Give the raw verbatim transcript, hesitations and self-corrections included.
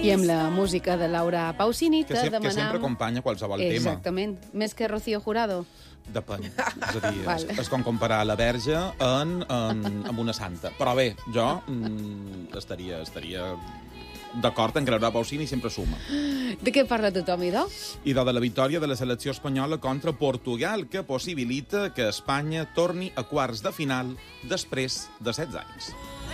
I amb la música de Laura Pausini Que, te se, que demanam... sempre acompanya qualsevol tema. Exactament. Més que Rocío Jurado. Depèn. És a dir, Vale. és, és com comparar la verge en, en, amb una santa. Però bé, jo mm, estaria, estaria d'acord en que Laura Pausini sempre suma. De què parla tothom, idò? I de la victòria de la selecció espanyola contra Portugal, que possibilita que Espanya torni a quarts de final després de setze anys.